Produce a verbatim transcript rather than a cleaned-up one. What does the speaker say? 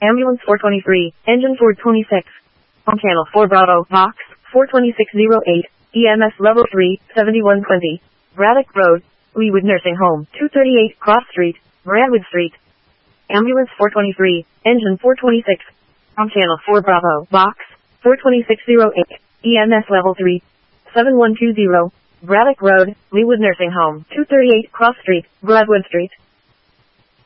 Ambulance four twenty-three, engine four twenty-six. On channel four Bravo, box four twenty-six oh eight, E M S level three, seventy-one twenty. Braddock Road, Leewood Nursing Home, two thirty-eight Cross Street, Brandwood Street. Ambulance four twenty-three, engine four twenty-six. On channel four Bravo, box four twenty-six oh eight, E M S level three, seven one two zero. Braddock Road, Leewood Nursing Home, two thirty-eight Cross Street, Brandwood Street.